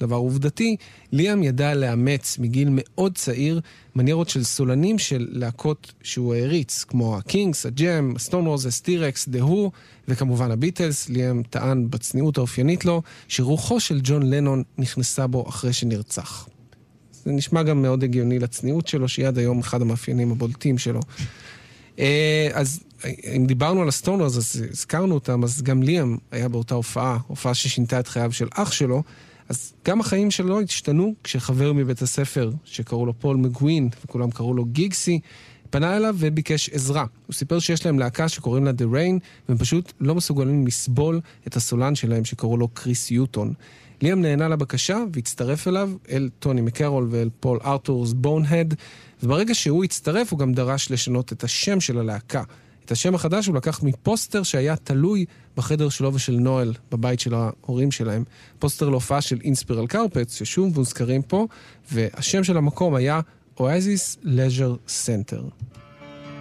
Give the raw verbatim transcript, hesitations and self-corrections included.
דבר עובדתי, ליאם ידע לאמץ מגיל מאוד צעיר מניירות של סולנים של להקות שהוא העריץ, כמו הקינגס, הג'ם, סטון רוזס, טירקס, דהו, וכמובן הביטלס. ליאם טען בצניעות האופיינית לו שרוחו של ג'ון לנון נכנסה בו אחרי שנרצח. זה נשמע גם מאוד הגיוני לצניעות שלו, שהיא עד היום אחד המאפיינים הבולטים שלו. אז אם דיברנו על הסטונרס, אז הזכרנו אותם, אז גם ליאם היה באותה הופעה, הופעה ששינתה את חייו של אח שלו, אז גם החיים שלו השתנו כשחבר מבית הספר, שקראו לו פול מגווין, וכולם קראו לו גיגסי, פנה אליו וביקש עזרה. הוא סיפר שיש להם להקה שקוראים לה The Rain, והם פשוט לא מסוגלים לסבול את הסולן שלהם שקראו לו קריס יוטון. ליאם נהנה לבקשה והצטרף אליו, אל טוני מקרול ואל פול ארתורס בונהד, וברגע שהוא הצטרף הוא גם דרש לשנות את השם של הלהקה. את השם החדש הוא לקח מפוסטר שהיה תלוי בחדר שלו ושל נואל, בבית של ההורים שלהם. פוסטר להופעה של אינספירל קרפטס, ששוב מוזכרים פה, והשם של המקום היה Oasis Leisure Center.